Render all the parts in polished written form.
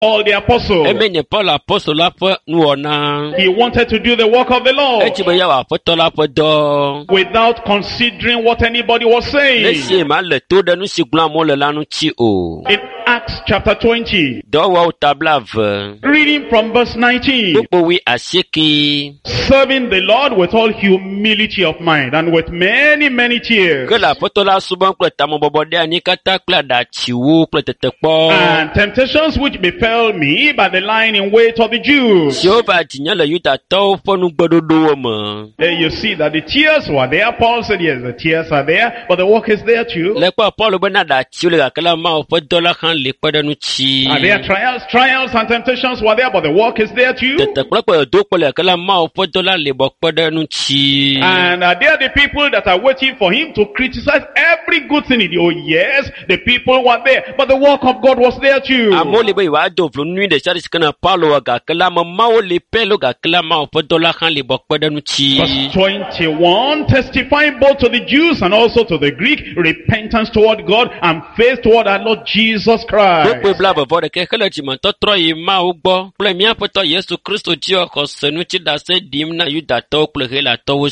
Paul the apostle. Emenye Paul apostle la po nuona. He wanted to do the work of the Lord Echibe ya wa foto la po do. without considering what anybody was saying. Lesi ma le to de nu si glan mo le lanu chi o. In Acts chapter 20, Do wa utablave. reading from verse 19, Popo wi asiki. serving the Lord with all humility of mind and with many, many tears Que la foto la suban kle tamo bobo de ani kata kle da chiwo kle tete po. and temptations which befell me by the lying in wait of the Jews. Si o va tinya le yuta to fo nu gbododo mo. There you see that the tears were there. Paul said, yes, the tears are there, but the work is there too. Le kwa Paul bena da chiwo le kala ma o fo dola kan le kwa nu chi. Are there trials? Trials and temptations were there, but the work is there too. Tete kwa do kwa le kala ma o fo dola le bo kwa nu chi. And are there the people that are waiting for him to criticize every good thing? Oh yes, the people were there, but the work of God was there too. Amole be wa do flu nu de chari kana Paulo ga kala ma o le pelo ga kala ma o fo dola kan le bo kwa nu chi. Verse 21, testifying both to the Jews and also to the Greek, repentance toward God and faith toward our Lord Jesus Christ. Popo bla bo de ke kala ti man to tro yi ma o gbo. Ple mi apoto Yesu Kristo ti o ko senu ti da se dim na yuda to ple he la to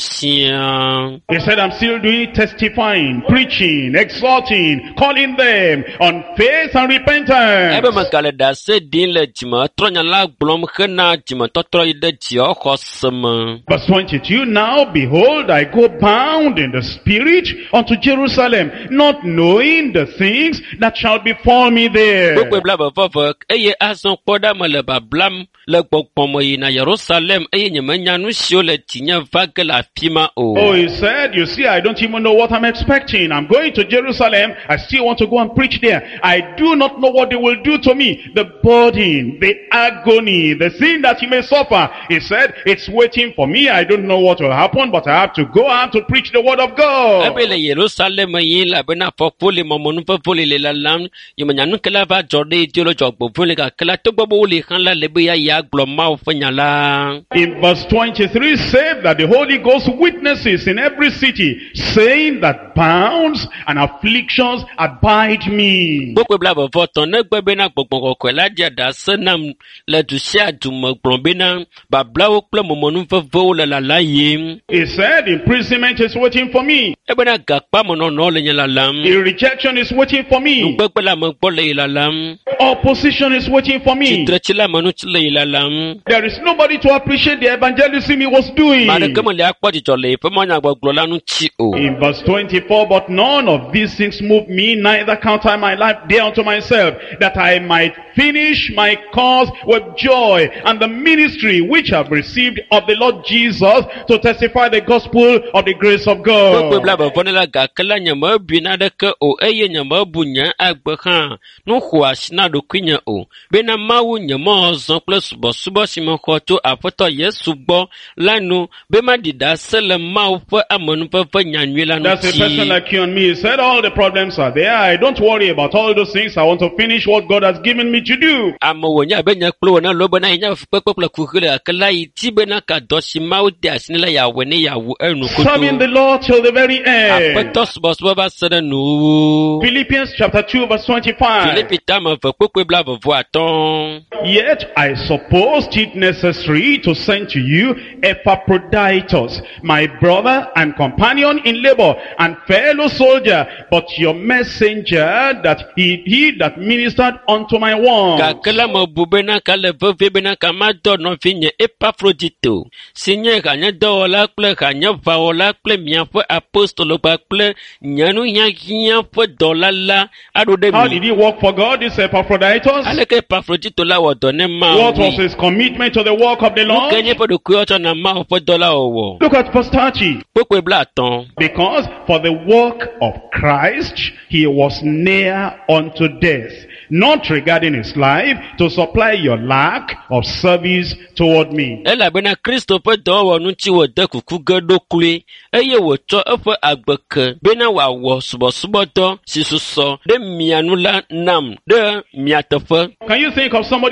sian. He said, I'm still doing testifying, preaching, exhorting, calling them on faith and repentance. Ebe man kale da se din le ti ma tro nya la glom khna ti ma to tro yi de ti o ko sem. Verse 22, now behold, I go bound in the spirit unto Jerusalem, not knowing the things that shall befall me there. Popo bla bo fo eye ason poda ma le ba blam le gbogbo mo yi na Jerusalem eye nyama nya nu si o le ti nya vagla pima o. Oh, he said, you see, I don't even know what I'm expecting. I'm going to Jerusalem. I still want to go and preach there. I do not know what they will do to me. The burden, the agony, the sin that he may suffer. He said, it's waiting for me. I don't know what will happen, but I have to go out to preach the word of God. Ebe le Jerusalem yi la bena fo fole mo mo nu fo fole le la lam yi ma nya nu kala va jode ti lo jogbo fole ga kala to gbo le kan la le be ya glo ma o fo nya la. In verse 23 said that the Holy Ghost witnesses in every city, saying that bounds and afflictions abide me. Popo bla bo fo ton ne gbe be na gbogbo ko la dia da senam le du sia du mo gbon be na ba bla o ple mo mo nu fo fo le la yi. He said imprisonment is waiting for me. Ebe na ga pa mo no le nya la lam. The rejection is waiting for me. Gbogbo la mo gbo le la lam. Opposition is waiting for me. Titre la mo nu le la lam. There is nobody to appreciate the evangelism he was doing. Ma de kemo le akpo ti jole fe mo nya gbogbo la nu chi o. In verse 24, but none of these things move me, neither count I my life dear unto myself, that I might finish my cause with joy, and the ministry which I've received of the Lord Jesus to testify the gospel of the grace of God. Popo bla bo fo ne la ga kala nya ma bi na de ke o eye nya ma bu nya agbe kan nu ho asina do kwinya o. Be na mawu nya mo zon plus subo si mo ko to apoto Yesu gbo lanu be ma dida sele mawu fo amonu fo nya nwi lanu That's a person like you and me. He said all the problems are there. I don't worry about all those things. I want to finish what God has given me to do. Amo wo nya be nya klo na lo be na nya pepeple kukule akala iti be na ka do si mawu de asine la ya we ne ya wo enu ko Serving the Lord till the very end. apoto subo ba sere nu. Philippians chapter 2 verse 25. Philippi tama fo popo bla bo vo aton. Yet I supposed it necessary to send to you Epaphroditus, my brother and companion in labor and fellow soldier, but your messenger that he that ministered unto my wants. Kakela mo bubena kale vove bena kama do no finye Epaphroditus. Sinye kanya do la kple kanya va la kple miafo apostolo pa kple nyanu nya fo dolala ado de How did he work for God, this Epaphroditus? aleke Epaphroditus la wo do ne ma. What was his commitment to the work of the Lord? Kenye po do kuoto na ma fo dola owo. Look at verse 30. Popo bla ton. Because for the work of Christ, he was near unto death, not regarding his life, to supply your lack of service toward me. Ela bena Christopher do wo nu ti wo de kuku gedo kule. Eye wo cho efo agbeke bena wa wo subo do sisuso de mianu la nam de miatefo. Can you think of somebody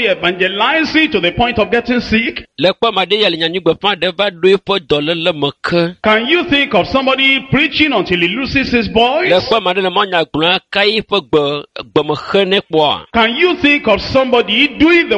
evangelizing to the point of getting sick? Le kpɔ ma ɖe ya le nyanyigbe ƒã ɖe va ɖo eƒe dɔléle me ke. Can you think of somebody preaching until he loses his voice? Le kpɔ ma ɖe le mɔnya gblɔa ka eƒe gbemexe ne kpɔa. Can you think of somebody doing the